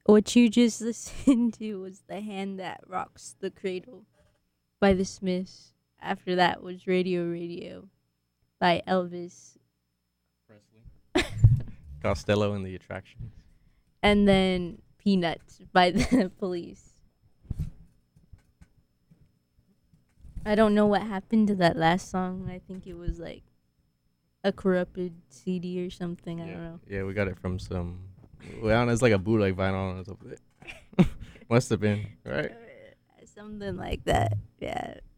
What you just listened to was The Hand That Rocks the Cradle by The Smiths. After that was Radio Radio by Elvis. Presley. Costello and the Attractions. And then Peanuts by The Police. I don't know what happened to that last song. I think it was like a corrupted CD or something. I don't know. Yeah, we got it from some. Well, it's like a bootleg vinyl or something. Must have been right. Something like that. Yeah.